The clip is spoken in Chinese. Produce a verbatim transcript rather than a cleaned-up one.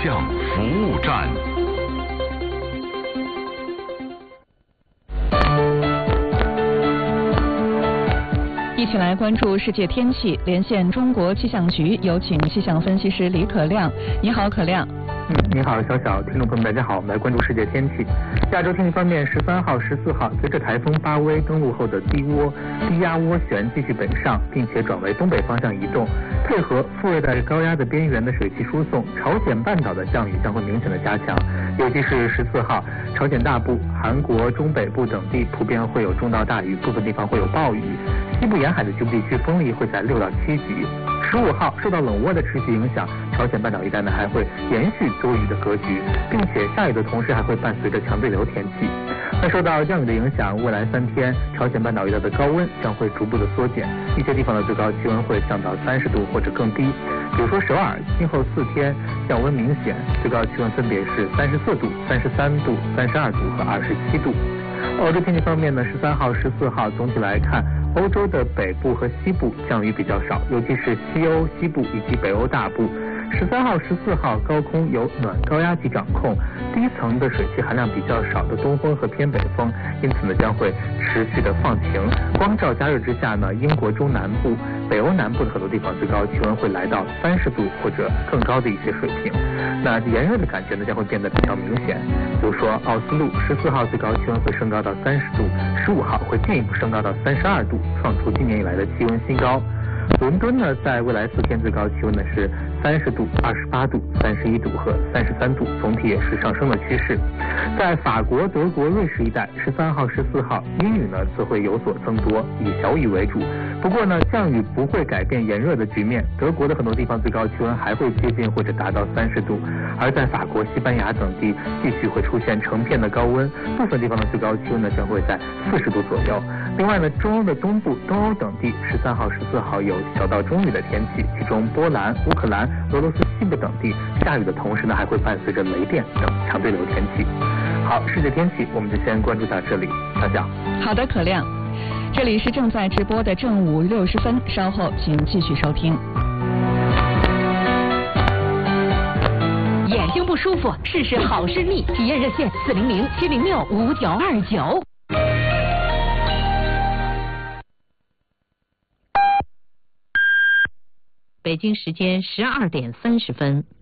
象服务站。 一起来关注世界天气，连线中国气象局，有请气象分析师李可亮。你好，可亮。 嗯，你好，小小，听众朋友们，大家好，我们来关注世界天气。亚洲天气方面，十三号、十四号，随着台风巴威登陆后的低涡低压涡旋继续北上，并且转为东北方向移动，配合副热带高压的边缘的水汽输送，朝鲜半岛的降雨将会明显的加强，尤其是十四号，朝鲜大部、韩国中北部等地普遍会有中到大雨，部分地方会有暴雨。西部沿海的局部地区风力会在六到七级。十五号受到冷涡的持续影响，朝鲜半岛一带呢还会延续多雨的格局，并且下雨的同时还会伴随着强对流天气。那受到降雨的影响，未来三天朝鲜半岛一带的高温将会逐步的缩减，一些地方的最高气温会降到三十度或者更低。比如说首尔，今后四天降温明显，最高气温分别是三十四度、三十三度、三十二度和二十七度。欧洲天气方面呢，十三号、十四号总体来看，欧洲的北部和西部降雨比较少，尤其是西欧西部以及北欧大部。十三号、十四号高空有暖高压级掌控，低层的水汽含量比较少的东风和偏北风，因此呢将会持续的放晴。光照加热之下呢，英国中南部、北欧南部的很多地方最高气温会来到三十度或者更高的一些水平。那炎热的感觉呢将会变得比较明显。比如说奥斯陆十四号最高气温会升高到三十度，十五号会进一步升高到三十二度，创出今年以来的气温新高。伦敦呢，在未来四天最高气温呢是三十度、二十八度、三十一度和三十三度，总体也是上升的趋势。在法国、德国、瑞士一带，十三号、十四号阴雨呢则会有所增多，以小雨为主。不过呢，降雨不会改变炎热的局面。德国的很多地方最高气温还会接近或者达到三十度，而在法国、西班牙等地继续会出现成片的高温，部分地方的最高气温呢将会在四十度左右。另外呢，中欧的东部、东欧等地十三号、十四号有小到中雨的天气，其中波兰、乌克兰、俄罗斯西部等地下雨的同时呢，还会伴随着雷电等强对流天气。好，世界天气我们就先关注到这里，小小。 好的，可亮。这里是正在直播的正午六十分，稍后请继续收听。 眼睛不舒服，试试好视力，体验热线四零零七零六五九二九。北京时间十二点三十分。